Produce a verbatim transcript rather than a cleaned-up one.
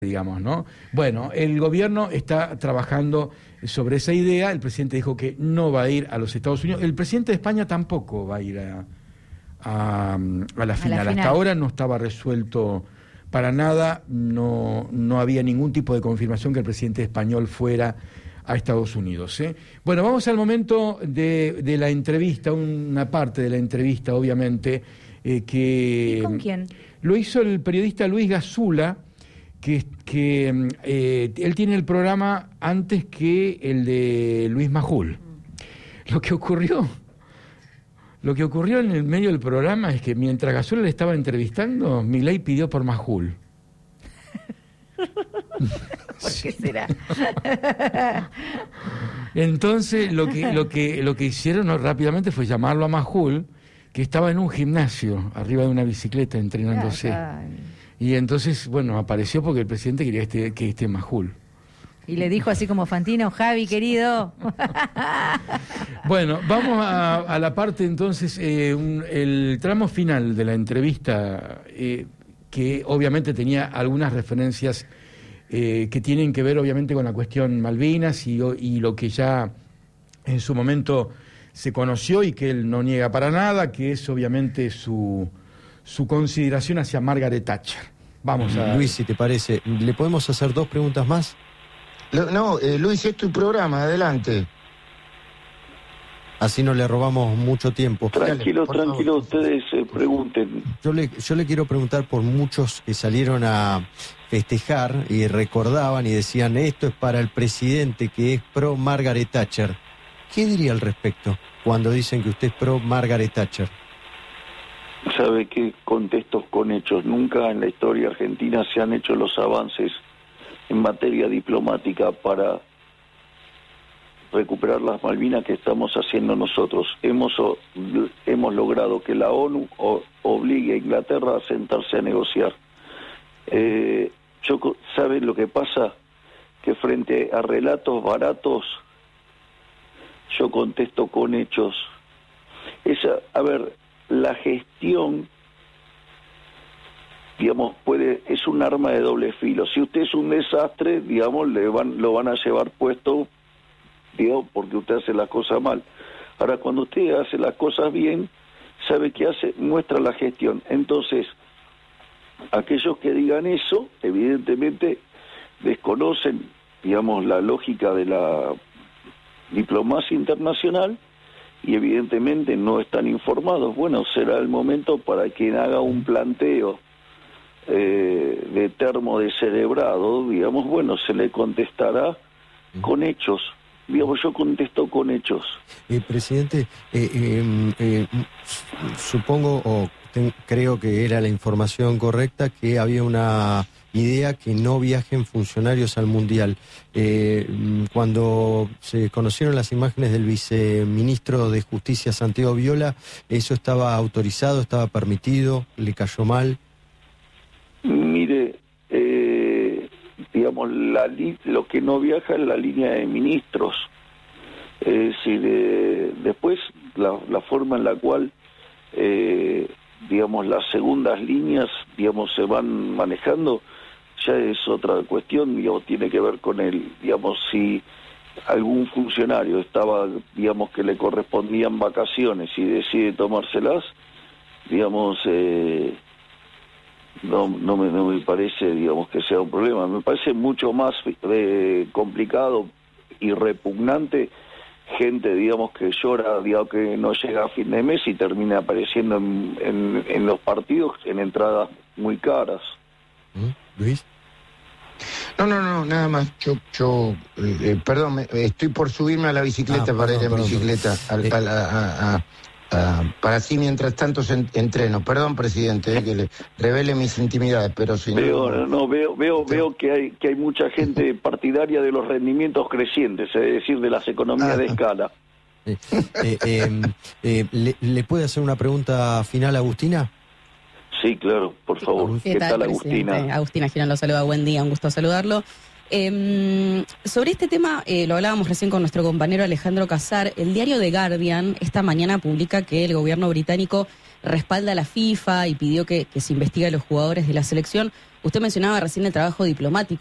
digamos, ¿no? Bueno, el gobierno está trabajando sobre esa idea. El presidente dijo que no va a ir a los Estados Unidos. El presidente de España tampoco va a ir a, a, a la final. Hasta ahora no estaba resuelto para nada, no, no había ningún tipo de confirmación que el presidente español fuera a Estados Unidos, ¿eh? Bueno, vamos al momento de, de la entrevista, una parte de la entrevista, obviamente, eh, que... ¿Y con quién? Lo hizo el periodista Luis Gazula, que, que eh, él tiene el programa antes que el de Luis Majul. Lo que ocurrió, lo que ocurrió en el medio del programa es que mientras Gazula le estaba entrevistando, Milei pidió por Majul. ¿Por qué será? Entonces lo que, lo que, lo que hicieron ¿no? rápidamente fue llamarlo a Majul, que estaba en un gimnasio, arriba de una bicicleta, entrenándose. Ay. Y entonces, bueno, apareció porque el presidente quería que esté, que esté Majul. Y le dijo así como Fantino, Javi, querido. Bueno, vamos a, a la parte entonces, eh, un, el tramo final de la entrevista, eh, que obviamente tenía algunas referencias eh, que tienen que ver obviamente con la cuestión Malvinas y, y lo que ya en su momento se conoció y que él no niega para nada, que es obviamente su... su consideración hacia Margaret Thatcher. Vamos a... Luis, si te parece, ¿le podemos hacer dos preguntas más? No, eh, Luis, es tu programa, adelante. Así no le robamos mucho tiempo. Tranquilo, Dale, tranquilo, favor. Ustedes eh, pregunten. Yo le, yo le quiero preguntar por muchos que salieron a festejar y recordaban y decían, esto es para el presidente que es pro Margaret Thatcher. ¿Qué diría al respecto cuando dicen que usted es pro Margaret Thatcher? ¿Sabe qué? Contextos con hechos. Nunca en la historia argentina se han hecho los avances en materia diplomática para recuperar las Malvinas que estamos haciendo nosotros. Hemos, hemos logrado que la ONU obligue a Inglaterra a sentarse a negociar. Eh, yo, ¿saben lo que pasa? Que frente a relatos baratos, yo contesto con hechos. Esa, a ver... La gestión, digamos, puede es un arma de doble filo. Si usted es un desastre, digamos, le van, lo van a llevar puesto, digamos, porque usted hace las cosas mal. Ahora, cuando usted hace las cosas bien, sabe qué hace, muestra la gestión. Entonces, aquellos que digan eso, evidentemente, desconocen, digamos, la lógica de la diplomacia internacional, y evidentemente no están informados. Bueno, será el momento para quien haga un planteo eh, de termo descerebrado, digamos, bueno, se le contestará con hechos. Digamos, yo contesto con hechos. Eh, presidente, eh, eh, eh, supongo, o ten, creo que era la información correcta, que había una idea que no viajen funcionarios al Mundial. Eh, cuando se conocieron las imágenes del viceministro de Justicia, Santiago Viola, ¿eso estaba autorizado, estaba permitido, le cayó mal? Mire, eh, digamos, la li lo que no viaja es la línea de ministros. Es decir, eh, después la, la forma en la cual... Eh, digamos, las segundas líneas, digamos, se van manejando, ya es otra cuestión, digamos, tiene que ver con el, digamos, si algún funcionario estaba, digamos, que le correspondían vacaciones y decide tomárselas, digamos, eh, no, no, me, no me parece, digamos, que sea un problema. Me parece mucho más eh, complicado y repugnante gente, digamos, que llora, digamos, que no llega a fin de mes y termina apareciendo en, en, en los partidos en entradas muy caras. ¿Luis? No, no, no, nada más. Yo, yo eh, perdón, me, estoy por subirme a la bicicleta, ah, para perdón, ir en perdón, bicicleta, perdón. A, a, a, a, a, para así mientras tanto se entreno. Perdón, presidente, eh, que le revele mis intimidades, pero si veo, no... no, veo, veo, veo que hay que hay mucha gente partidaria de los rendimientos crecientes, es decir, de las economías ah, de escala. Eh, eh, eh, eh, ¿le, ¿Le puede hacer una pregunta final a Agustina? Sí, claro, por favor. ¿Qué, ¿Qué tal, tal Agustina? Agustina Girón lo saluda, buen día, un gusto saludarlo. Eh, sobre este tema, eh, lo hablábamos recién con nuestro compañero Alejandro Casar, el diario The Guardian esta mañana publica que el gobierno británico respalda a la FIFA y pidió que, que se investigue a los jugadores de la selección Usted mencionaba recién el trabajo diplomático